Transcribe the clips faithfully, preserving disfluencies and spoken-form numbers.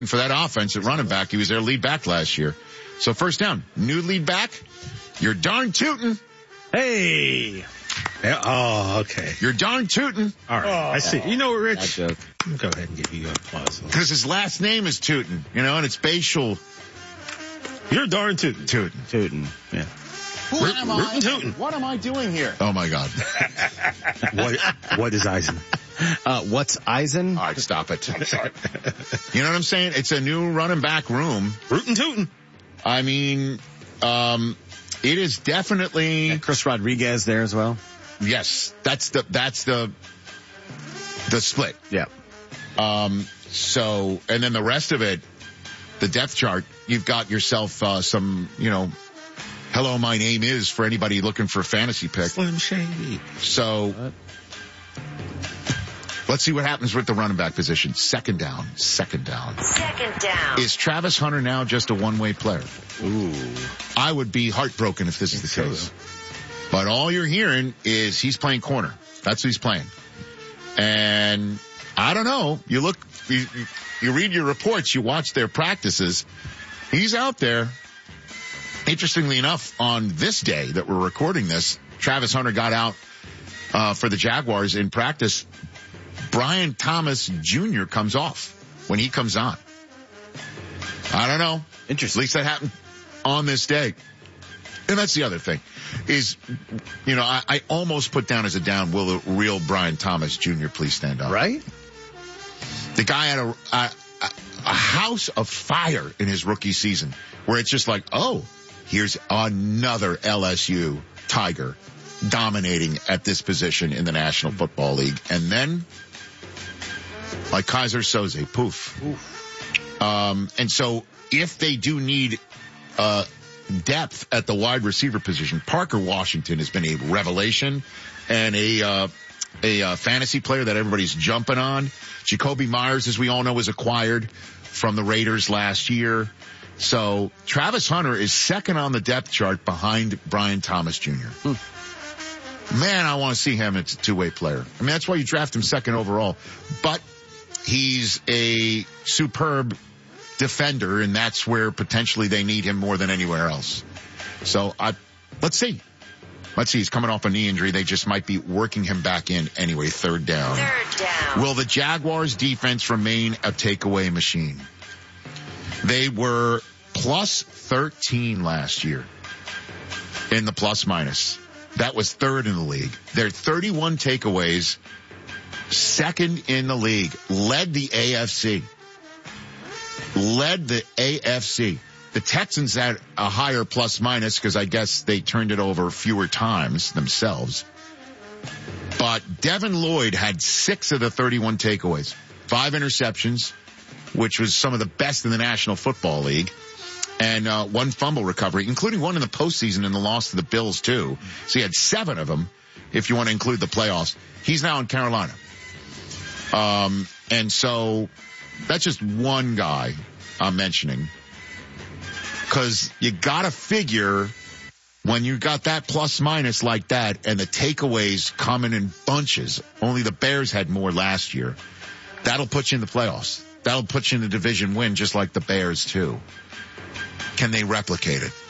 for that offense at running back. He was their lead back last year. So first down, new lead back. You're darn tootin'. Hey. Yeah, oh, okay. You're darn tootin'. All right. Oh, I see. You know what, Rich? That joke. Go ahead and give you an applause. Because his last name is Tootin', you know, and it's Bashal. You're darn tootin'. Tootin'. Tootin'. Yeah. Who Root, am I? Rootin' tootin'. What am I doing here? Oh, my God. What, what is Eisen? Uh, what's Eisen? All right, stop it. I'm sorry. You know what I'm saying? It's a new running back room. Rootin' tootin'. I mean, um, it is definitely. And Chris Rodriguez there as well. Yes, that's the, that's the, the split. Yeah. Um, so, and then the rest of it, the depth chart, you've got yourself, uh, some, you know, hello, my name is for anybody looking for a fantasy pick. Slim Shady. So, what? Let's see what happens with the running back position. Second down, second down. Second down. Is Travis Hunter now just a one-way player? Ooh. I would be heartbroken if this is the case. But all you're hearing is he's playing corner. That's who he's playing. And I don't know. You look, you, you read your reports, you watch their practices. He's out there. Interestingly enough, on this day that we're recording this, Travis Hunter got out uh, for the Jaguars in practice. Brian Thomas Junior comes off when he comes on. I don't know. Interesting. At least that happened on this day. And that's the other thing is, you know, I, I almost put down as a down, will the real Brian Thomas Junior please stand up? Right? The guy had a, a, a house of fire in his rookie season where it's just like, oh, here's another L S U Tiger dominating at this position in the National Football League. And then, like Kaiser Soze, poof. Oof. Um, and so if they do need, uh, depth at the wide receiver position, Parker Washington has been a revelation and a, uh, a, uh, fantasy player that everybody's jumping on. Jacoby Myers, as we all know, was acquired from the Raiders last year. So Travis Hunter is second on the depth chart behind Brian Thomas Junior Hmm. Man, I want to see him as a two-way player. I mean, that's why you draft him second overall. But he's a superb defender, and that's where potentially they need him more than anywhere else. So I, let's see. Let's see. He's coming off a knee injury. They just might be working him back in anyway. Third down. Third down. Will the Jaguars defense remain a takeaway machine? They were plus thirteen last year in the plus minus. That was third in the league. They're thirty-one takeaways, second in the league, led the A F C. Led the A F C. The Texans had a higher plus minus because I guess they turned it over fewer times themselves. But Devin Lloyd had six of the thirty-one takeaways, five interceptions, which was some of the best in the National Football League, and uh, one fumble recovery, including one in the postseason in the loss to the Bills, too. So he had seven of them, if you want to include the playoffs. He's now in Carolina. Um, and so that's just one guy I'm mentioning. Because you got to figure when you got that plus minus like that and the takeaways coming in bunches, only the Bears had more last year, that'll put you in the playoffs. That'll put you in the division win just like the Bears, too. Can they replicate it?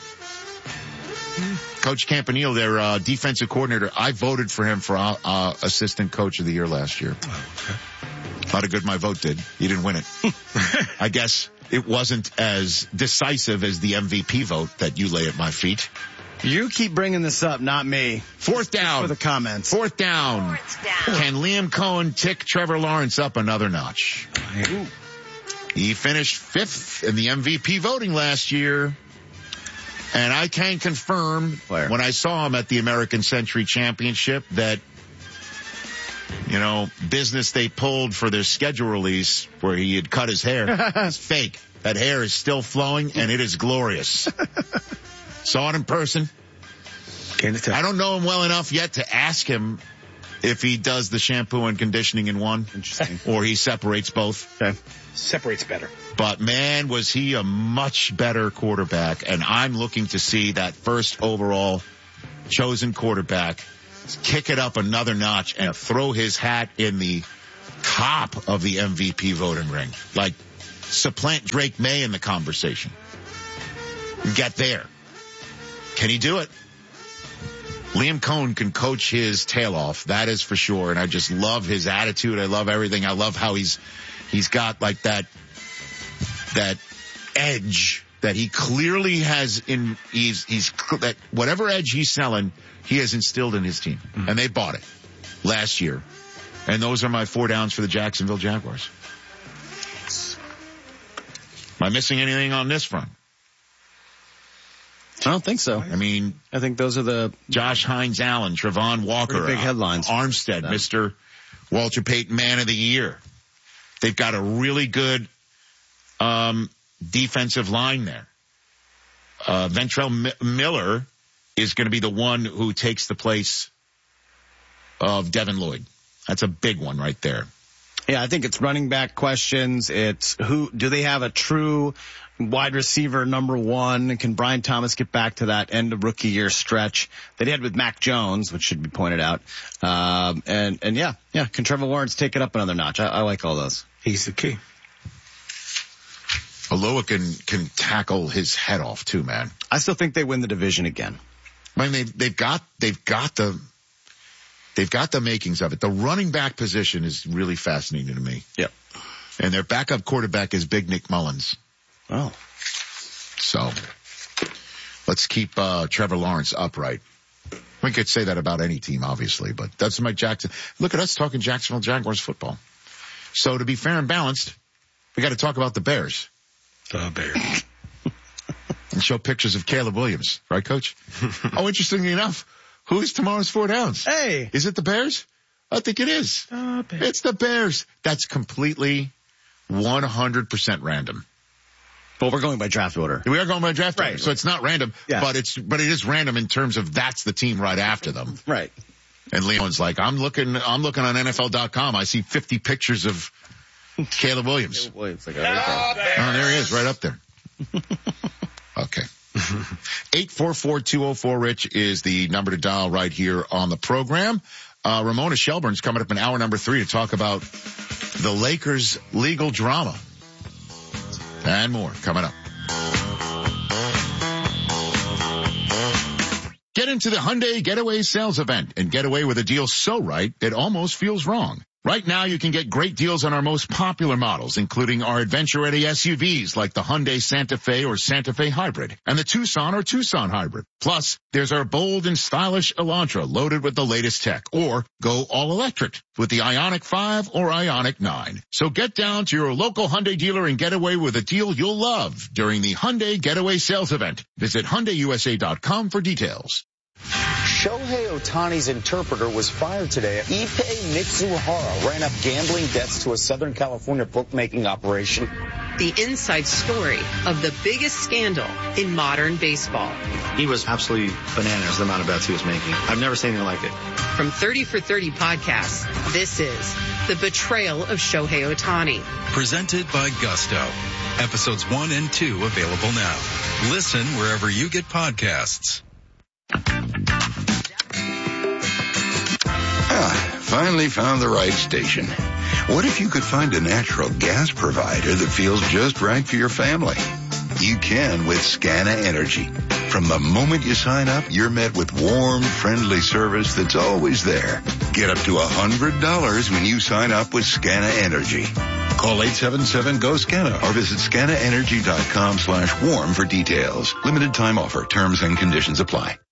Coach Campanile, their uh, defensive coordinator, I voted for him for uh, uh, assistant coach of the year last year. Oh, okay. A lot of good my vote did. He didn't win it. I guess it wasn't as decisive as the M V P vote that you lay at my feet. You keep bringing this up, not me. Fourth down. For the comments. Fourth down. Fourth down. Can Liam Cohen tick Trevor Lawrence up another notch? Ooh. He finished fifth in the M V P voting last year. And I can confirm Player. when I saw him at the American Century Championship that, you know, business they pulled for their schedule release where he had cut his hair is fake. That hair is still flowing and it is glorious. Saw it in person. I don't know him well enough yet to ask him if he does the shampoo and conditioning in one. Interesting. Or he separates both. Okay. Separates better. But, man, was he a much better quarterback. And I'm looking to see that first overall chosen quarterback kick it up another notch and throw his hat in the top of the M V P voting ring. Like, supplant Drake May in the conversation. Get there. Can he do it? Liam Cohn can coach his tail off. That is for sure. And I just love his attitude. I love everything. I love how he's, he's got like that, that edge that he clearly has in, he's, he's, that whatever edge he's selling, he has instilled in his team. Mm-hmm. And they bought it last year. And those are my four downs for the Jacksonville Jaguars. Am I missing anything on this front? I don't think so. I mean, I think those are the Josh Hines Allen, Travon Walker, pretty big headlines. Uh, Armstead, Mister Walter Payton Man of the Year. They've got a really good um defensive line there. Uh Ventrell M- Miller is going to be the one who takes the place of Devin Lloyd. That's a big one right there. Yeah, I think it's running back questions. It's who, do they have a true wide receiver number one? Can Brian Thomas get back to that end of rookie year stretch that he had with Mac Jones, which should be pointed out? Um, and, and yeah, yeah, can Trevor Lawrence take it up another notch? I, I like all those. He's the key. Aloha can, can tackle his head off too, man. I still think they win the division again. I mean, they've, they've got, they've got the, they've got the makings of it. The running back position is really fascinating to me. Yep. And their backup quarterback is Big Nick Mullins. Oh. So let's keep, uh, Trevor Lawrence upright. We could say that about any team, obviously, but that's Mike Jackson. Look at us talking Jacksonville Jaguars football. So to be fair and balanced, we got to talk about the Bears. The Bears. And show pictures of Caleb Williams. Right, Coach? Oh, interestingly enough, who is tomorrow's four downs? Hey. Is it the Bears? I think it is. The Bears. It's the Bears. That's completely one hundred percent random. But we're going by draft order. We are going by draft order, Right. so it's not random, Yeah. but it's, but it is random in terms of that's the team right after them. Right. And Leon's like, I'm looking, I'm looking on N F L dot com. I see fifty pictures of Caleb Williams. Williams, like, okay. Oh, there he is, right up there. Okay. eight four four, two oh four, Rich is the number to dial right here on the program. Uh, Ramona Shelburne's coming up in hour number three to talk about the Lakers' legal drama. And more coming up. Get into the Hyundai Getaway Sales Event and get away with a deal so right it almost feels wrong. Right now you can get great deals on our most popular models, including our adventure-ready S U Vs like the Hyundai Santa Fe or Santa Fe Hybrid and the Tucson or Tucson Hybrid. Plus, there's our bold and stylish Elantra loaded with the latest tech, or go all-electric with the Ioniq five or Ioniq nine. So get down to your local Hyundai dealer and get away with a deal you'll love during the Hyundai Getaway Sales Event. Visit Hyundai U S A dot com for details. Shohei Ohtani's interpreter was fired today. Ippei Mitsuhara ran up gambling debts to a Southern California bookmaking operation. The inside story of the biggest scandal in modern baseball. He was absolutely bananas, the amount of bets he was making. I've never seen anything like it. From thirty for thirty podcasts, this is The Betrayal of Shohei Ohtani. Presented by Gusto. Episodes one and two available now. Listen wherever you get podcasts. Ah, finally found the right station. What if you could find a natural gas provider that feels just right for your family? You can with Scana Energy. From the moment you sign up, you're met with warm, friendly service that's always there. Get up to one hundred dollars when you sign up with Scana Energy. Call eight seven seven, G O, SCANA or visit scana energy dot com slash warm for details. Limited time offer. Terms and conditions apply.